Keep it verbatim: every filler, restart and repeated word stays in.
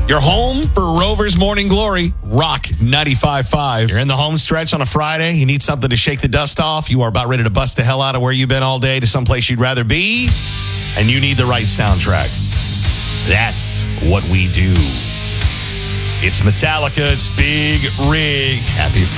Your home for Rover's Morning Glory, Rock ninety-five point five. You're in the home stretch on a Friday. You need something to shake the dust off. You are about ready to bust the hell out of where you've been all day to someplace you'd rather be. And you need the right soundtrack. That's what we do. It's Metallica. It's Big Rig. Happy